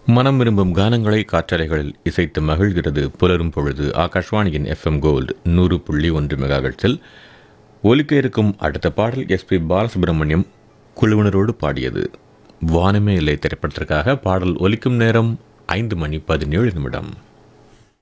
மனம் விரும்பும் கானங்களை காற்றறைகளில் இசைத்து மகிழ்கிறது புலரும் பொழுது. ஆகாஷ்வாணியின் எஃப்எம் கோல்டு 100.1 மெகாஹெர்ட்ஸில் ஒலிக்க இருக்கும் அடுத்த பாடல் எஸ்பி பாலசுப்ரமணியம் குழுவினரோடு பாடியது. வானமே இல்லை திரைப்படத்திற்காக பாடல் ஒலிக்கும் நேரம் 5:17.